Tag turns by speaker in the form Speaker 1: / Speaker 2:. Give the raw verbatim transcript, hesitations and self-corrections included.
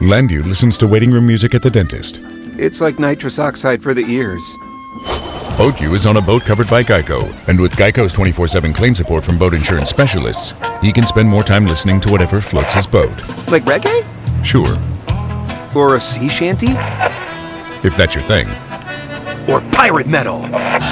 Speaker 1: Landu listens to waiting room music at the dentist.
Speaker 2: It's like nitrous oxide for the ears.
Speaker 1: BoatU is on a boat covered by Geico, and with Geico's twenty-four seven claim support from boat insurance specialists, he can spend more time listening to whatever floats his boat.
Speaker 2: Like reggae?
Speaker 1: Sure.
Speaker 2: Or a sea shanty?
Speaker 1: If that's your thing.
Speaker 2: Or pirate metal?